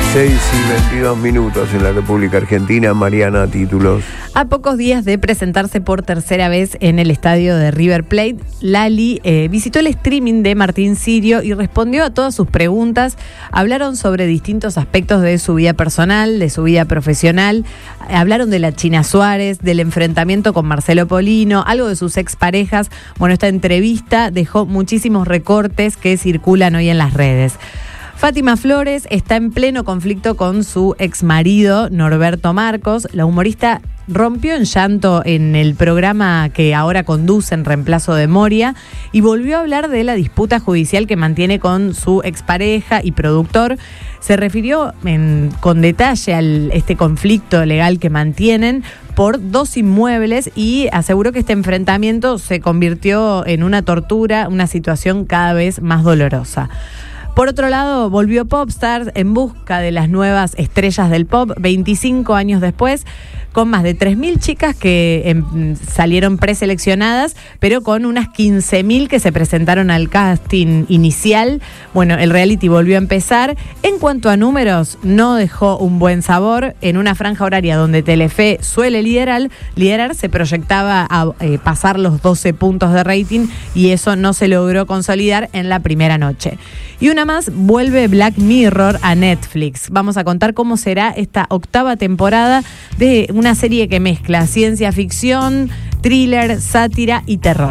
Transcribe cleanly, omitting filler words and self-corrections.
6:22 en la República Argentina. Mariana, títulos. A pocos días de presentarse por tercera vez en el estadio de River Plate, Lali visitó el streaming de Martín Sirio y respondió a todas sus preguntas. Hablaron sobre distintos aspectos de su vida personal, de su vida profesional. Hablaron de la China Suárez, del enfrentamiento con Marcelo Polino, algo de sus exparejas. Bueno, esta entrevista dejó muchísimos recortes que circulan hoy en las redes. Fátima Flores está en pleno conflicto con su exmarido Norberto Marcos. La humorista rompió en llanto en el programa que ahora conduce en reemplazo de Moria y volvió a hablar de la disputa judicial que mantiene con su expareja y productor. Se refirió con detalle a este conflicto legal que mantienen por 2 inmuebles y aseguró que este enfrentamiento se convirtió en una tortura, una situación cada vez más dolorosa. Por otro lado, volvió Popstars en busca de las nuevas estrellas del pop 25 años después, con más de 3.000 chicas que salieron preseleccionadas, pero con unas 15.000 que se presentaron al casting inicial. Bueno, el reality volvió a empezar. En cuanto a números, no dejó un buen sabor. En una franja horaria donde Telefe suele liderar, se proyectaba a pasar los 12 puntos de rating y eso no se logró consolidar en la primera noche. Y una más, vuelve Black Mirror a Netflix. Vamos a contar cómo será esta 8ª temporada de una serie que mezcla ciencia ficción, thriller, sátira y terror.